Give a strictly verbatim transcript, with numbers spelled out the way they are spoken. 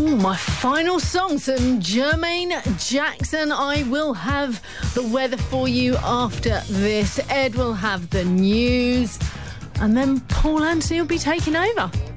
Ooh, my final song, some Jermaine Jackson. I will have the weather for you after this. Ed will have the news. And then Paul Anthony will be taking over.